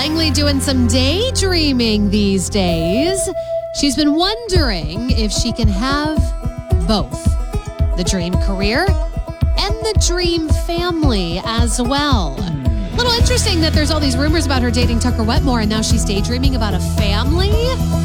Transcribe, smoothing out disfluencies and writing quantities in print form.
Langley doing some daydreaming these days. She's been wondering if she can have both the dream career and the dream family as well. A little interesting that there's all these rumors about her dating Tucker Wetmore and now she's daydreaming about a family.